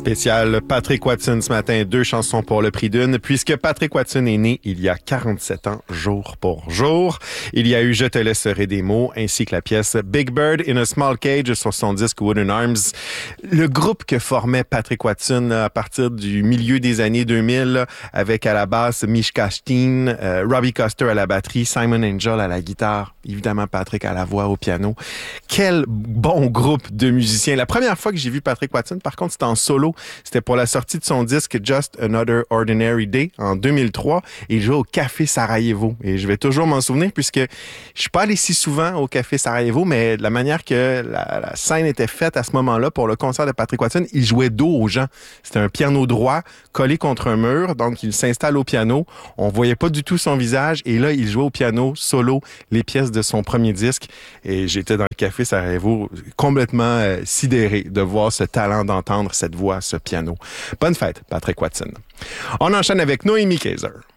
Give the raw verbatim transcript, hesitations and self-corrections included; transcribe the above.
Spécial Patrick Watson ce matin, deux chansons pour le prix d'une, puisque Patrick Watson est né il y a quarante-sept ans, jour pour jour. Il y a eu Je te laisserai des mots, ainsi que la pièce Big Bird in a Small Cage sur son disque Wooden Arms. Le groupe que formait Patrick Watson à partir du milieu des années deux mille, avec à la basse Mishka Steen, euh, Robbie Coster à la batterie, Simon Angel à la guitare, évidemment Patrick à la voix, au piano. Quel bon groupe de musiciens. La première fois que j'ai vu Patrick Watson, par contre, c'était en solo. C'était pour la sortie de son disque Just Another Ordinary Day en deux mille trois. Et il jouait au Café Sarajevo. Et je vais toujours m'en souvenir puisque je suis pas allé si souvent au Café Sarajevo, mais de la manière que la, la scène était faite à ce moment-là pour le concert de Patrick Watson, il jouait dos aux gens. C'était un piano droit collé contre un mur. Donc, il s'installe au piano. On voyait pas du tout son visage. Et là, il jouait au piano solo les pièces de son premier disque. Et j'étais dans le Café Sarajevo complètement euh, sidéré de voir ce talent d'entendre cette voix, ce piano. Bonne fête, Patrick Watson. On enchaîne avec Noémie Kaiser.